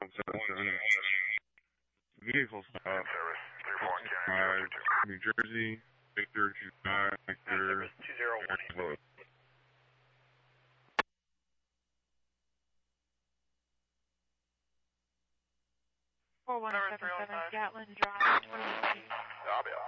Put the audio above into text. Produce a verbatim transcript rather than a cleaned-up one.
Vehicle stop. five, New Jersey, Victor two five, Victor. two zero one eight. four one seven seven Gatlin Drive, twenty-eight. Copy.